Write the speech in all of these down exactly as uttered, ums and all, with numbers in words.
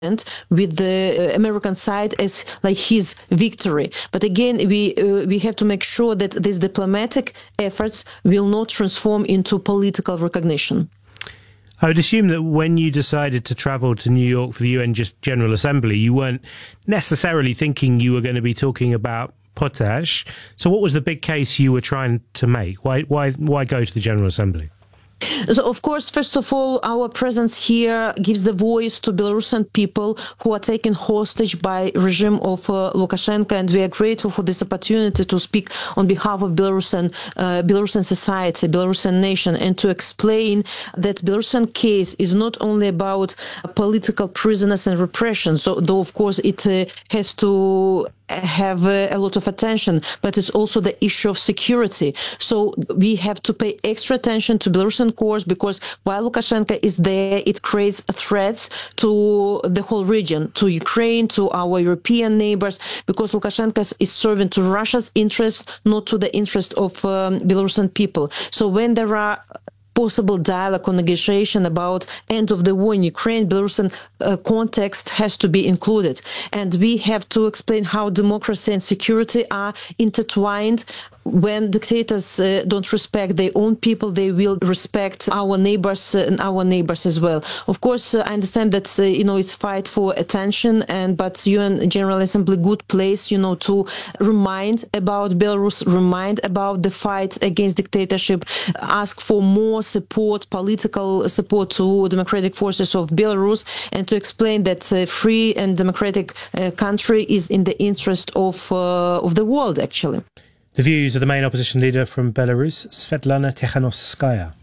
with the American side as like his victory. But again, we uh, we have to make sure that these diplomatic efforts will not transform into political recognition. I would assume that when you decided to travel to New York for the U N General Assembly, you weren't necessarily thinking you were going to be talking about potash. So what was the big case you were trying to make? Why, why, why go to the General Assembly? So, of course, first of all, our presence here gives the voice to Belarusian people who are taken hostage by regime of uh, Lukashenko, and we are grateful for this opportunity to speak on behalf of Belarusian uh, Belarusian society, Belarusian nation, and to explain that Belarusian case is not only about political prisoners and repression. So, though of course it uh, has to have uh, a lot of attention, but it's also the issue of security. So we have to pay extra attention to Belarusian courts, because while Lukashenko is there, it creates threats to the whole region, to Ukraine, to our European neighbors, because Lukashenko is serving to Russia's interest, not to the interest of um, Belarusian people. So when there are possible dialogue or negotiation about end of the war in Ukraine, Belarusian uh, context has to be included. And we have to explain how democracy and security are intertwined. When dictators uh, don't respect their own people, they will respect our neighbors uh, and our neighbors as well. Of course, uh, I understand that uh, you know it's fight for attention, and but U N General Assembly good place, you know, to remind about Belarus, remind about the fight against dictatorship, ask for more support, political support to democratic forces of Belarus, and to explain that a free and democratic uh, country is in the interest of uh, of the world, actually. The views of the main opposition leader from Belarus, Svetlana Tikhanovskaya.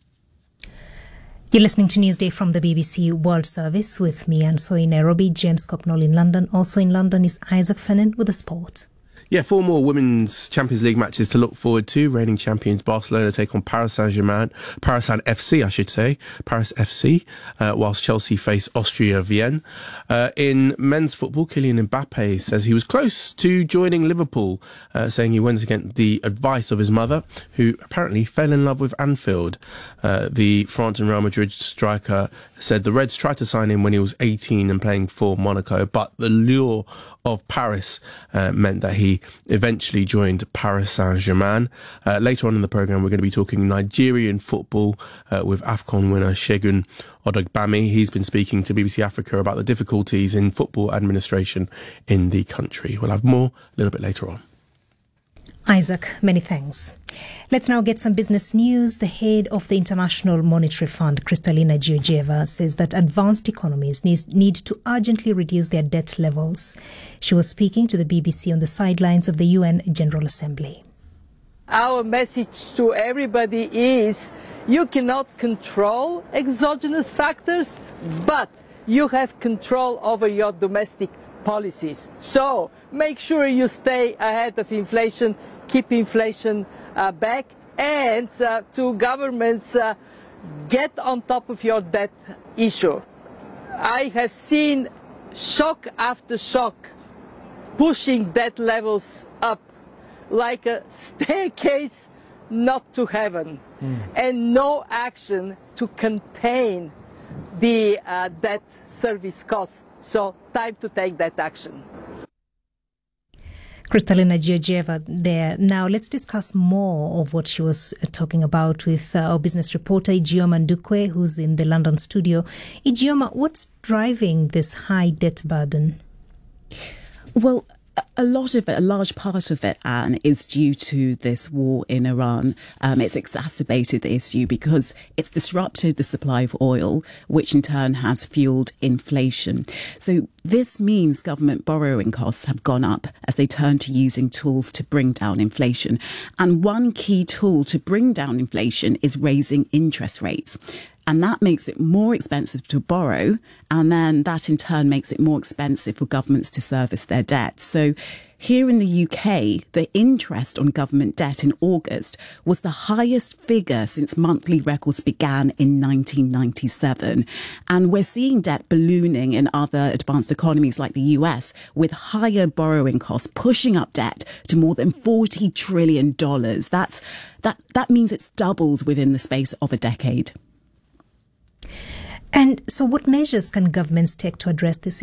You're listening to Newsday from the B B C World Service with me, Anne Soy in Nairobi, James Copnall in London. Also in London is Isaac Fennan with the sport. Yeah, four more Women's Champions League matches to look forward to. Reigning champions Barcelona take on Paris Saint-Germain, Paris Saint F C, I should say, Paris F C, uh, whilst Chelsea face Austria Vienna. Uh, in men's football, Kylian Mbappe says he was close to joining Liverpool, uh, saying he went against the advice of his mother, who apparently fell in love with Anfield. Uh, the France and Real Madrid striker said the Reds tried to sign him when he was eighteen and playing for Monaco, but the lure of Paris uh, meant that he eventually joined Paris Saint-Germain. Uh, later on in the programme, we're going to be talking Nigerian football uh, with AFCON winner Segun Odogbami. He's been speaking to B B C Africa about the difficulties in football administration in the country. We'll have more a little bit later on. Isaac, many thanks. Let's now get some business news. The head of the International Monetary Fund, Kristalina Georgieva, says that advanced economies need, need to urgently reduce their debt levels. She was speaking to the B B C on the sidelines of the U N General Assembly. Our message to everybody is you cannot control exogenous factors, but you have control over your domestic policies. So make sure you stay ahead of inflation, keep inflation uh, back, and uh, to governments, uh, get on top of your debt issue. I have seen shock after shock pushing debt levels up like a staircase not to heaven, mm. and no action to contain the uh, debt service costs. So time to take that action. Kristalina Georgieva there. Now let's discuss more of what she was talking about with uh, our business reporter Ijeoma Ndukwe, who's in the London studio. Ijeoma, what's driving this high debt burden? Well, a lot of it, a large part of it, Anne, is due to this war in Iran. Um, it's exacerbated the issue because it's disrupted the supply of oil, which in turn has fueled inflation. So this means government borrowing costs have gone up as they turn to using tools to bring down inflation. And one key tool to bring down inflation is raising interest rates. And that makes it more expensive to borrow. And then that in turn makes it more expensive for governments to service their debt. So here in the U K, the interest on government debt in August was the highest figure since monthly records began in nineteen ninety-seven. And we're seeing debt ballooning in other advanced economies like the U S, with higher borrowing costs pushing up debt to more than forty trillion dollars. That's, that, that means it's doubled within the space of a decade. And so what measures can governments take to address this